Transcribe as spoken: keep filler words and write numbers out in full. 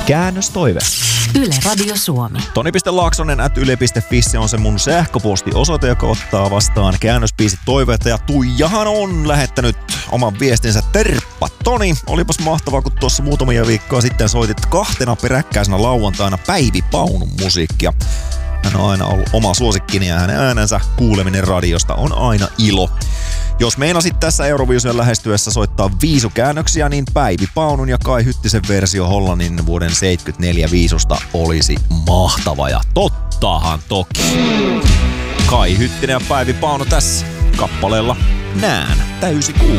Käännöstoive. Yle Radio Suomi. Toni piste laaksonen at yle piste fi on se mun sähköpostiosoite, joka ottaa vastaan käännöspiisit toiveita. Ja Tuijahan on lähettänyt oman viestinsä. Terppa Toni, olipas mahtavaa, kun tuossa muutamia viikkoa sitten soitit kahtena peräkkäisenä lauantaina Päivi Paunun musiikkia. Hän on aina ollut oma suosikkini ja hänen äänensä kuuleminen radiosta on aina ilo. Jos meinasit tässä Eurovision lähestyessä soittaa viisukäännöksiä, niin Päivi Paunun ja Kai Hyttisen versio Hollannin vuoden seitsemänkymmentäneljä viisusta olisi mahtava. Ja tottahan toki. Kai Hyttinen ja Päivi Paunu tässä kappaleella Nään täysi kuu.